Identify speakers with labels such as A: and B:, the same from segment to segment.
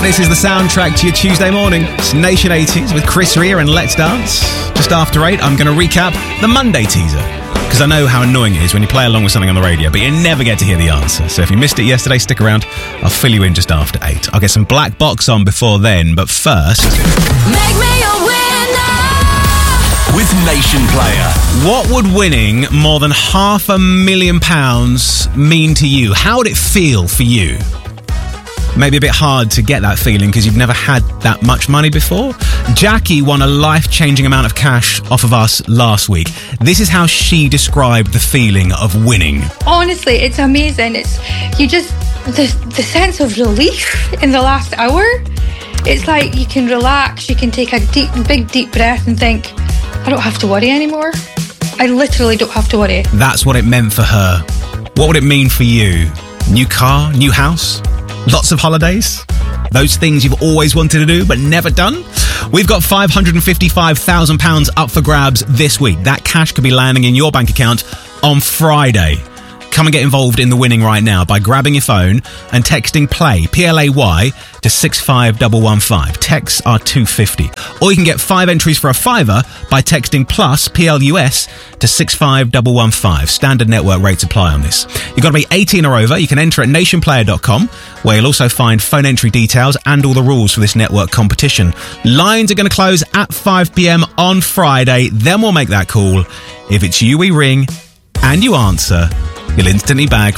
A: This is the soundtrack to your Tuesday morning. It's Nation 80s with Chris Rea and Let's Dance. Just after 8, I'm going to recap the Monday teaser, because I know how annoying it is when you play along with something on the radio, but you never get to hear the answer. So if you missed it yesterday, stick around. I'll fill you in just after 8. I'll get some Black Box on before then, but first...
B: Make me a winner!
C: With Nation Player.
A: What would winning more than £500,000 mean to you? How would it feel for you? Maybe a bit hard to get that feeling because you've never had that much money before. Jackie won a life-changing amount of cash off of us last week. This is how she described the feeling of winning.
D: Honestly, it's amazing. It's the sense of relief in the last hour. It's like you can relax, you can take a big deep breath and think, I don't have to worry anymore. I literally don't have to worry.
A: That's what it meant for her. What would it mean for you? New car, new house? Lots of holidays? Those things you've always wanted to do but never done? We've got £555,000 up for grabs this week. That cash could be landing in your bank account on Friday. Come and get involved in the winning right now by grabbing your phone and texting PLAY, P-L-A-Y, to 65115. Texts are $2.50. Or you can get 5 entries for a £5 by texting PLUS, P-L-U-S, to 65115. Standard network rates apply on this. You've got to be 18 or over. You can enter at nationplayer.com, where you'll also find phone entry details and all the rules for this network competition. Lines are going to close at 5 p.m. on Friday. Then we'll make that call. If it's you we ring and you answer, you'll instantly bag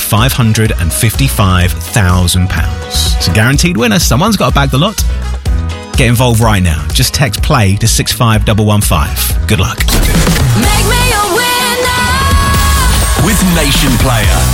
A: £555,000. It's a guaranteed winner. Someone's got to bag the lot. Get involved right now. Just text PLAY to 65115. Good luck.
B: Make me a winner!
C: With Nation Player.